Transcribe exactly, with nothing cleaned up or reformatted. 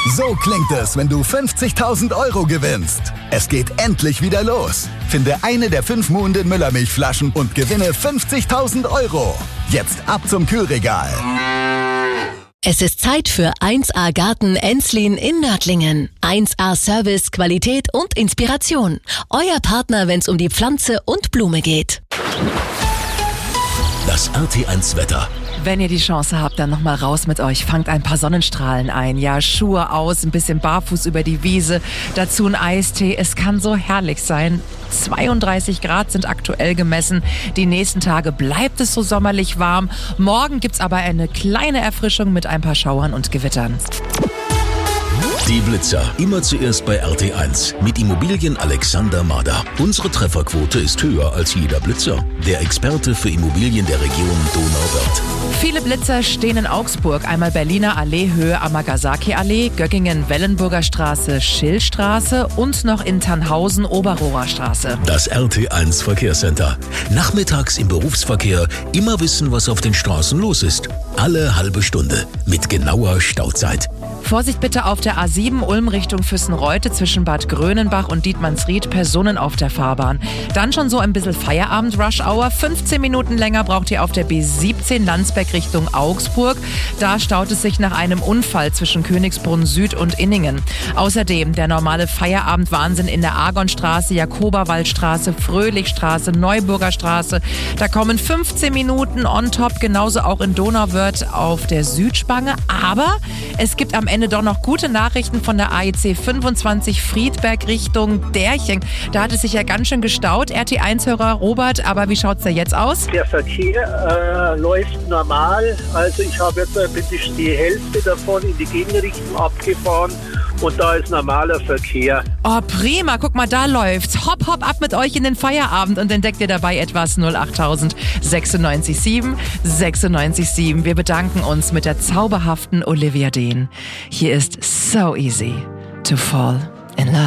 So klingt es, wenn du fünfzigtausend Euro gewinnst. Es geht endlich wieder los. Finde eine der fünf Muhnden Müllermilchflaschen und gewinne fünfzigtausend Euro. Jetzt ab zum Kühlregal. Es ist Zeit für eins A Garten Enslin in Nördlingen. eins A Service, Qualität und Inspiration. Euer Partner, wenn es um die Pflanze und Blume geht. Das R T eins Wetter. Wenn ihr die Chance habt, dann nochmal raus mit euch. Fangt ein paar Sonnenstrahlen ein. Ja, Schuhe aus, ein bisschen barfuß über die Wiese. Dazu ein Eistee. Es kann so herrlich sein. zweiunddreißig Grad sind aktuell gemessen. Die nächsten Tage bleibt es so sommerlich warm. Morgen gibt's aber eine kleine Erfrischung mit ein paar Schauern und Gewittern. Die Blitzer. Immer zuerst bei R T eins. Mit Immobilien Alexander Mader. Unsere Trefferquote ist höher als jeder Blitzer. Der Experte für Immobilien der Region Donauwörth. Viele Blitzer stehen in Augsburg. Einmal Berliner Allee, Höhe Amagasaki Allee, Göggingen, Wellenburger Straße, Schillstraße und noch in Tannhausen, Oberrohrer Straße. Das R T eins Verkehrscenter. Nachmittags im Berufsverkehr immer wissen, was auf den Straßen los ist. Alle halbe Stunde. Mit genauer Stauzeit. Vorsicht bitte auf der A sieben Ulm Richtung Füssenreute zwischen Bad Grönenbach und Dietmannsried, Personen auf der Fahrbahn. Dann schon so ein bisschen Feierabend-Rush-Hour. fünfzehn Minuten länger braucht ihr auf der B siebzehn Landsberg Richtung Augsburg. Da staut es sich nach einem Unfall zwischen Königsbrunn Süd und Inningen. Außerdem der normale Feierabend-Wahnsinn in der Argonstraße, Jakoberwaldstraße, Fröhlichstraße, Neuburger Straße. Da kommen fünfzehn Minuten on top, genauso auch in Donauwörth auf der Südspange. Aber es gibt am Ende doch noch gute Nachrichten von der A E C fünfundzwanzig Friedberg Richtung Derching. Da hat es sich ja ganz schön gestaut. R T eins-Hörer Robert, aber wie schaut's da jetzt aus? Der Verkehr äh, läuft normal. Also ich habe jetzt ein bisschen die Hälfte davon in die Gegenrichtung abgefahren. Und da ist normaler Verkehr. Oh, prima. Guck mal, da läuft's. Hopp, hopp, ab mit euch in den Feierabend und entdeckt ihr dabei etwas null achttausend sechsundneunzig sieben sechsundneunzig sieben. Wir bedanken uns mit der zauberhaften Olivia Dehn. Hier ist So Easy to Fall in Love.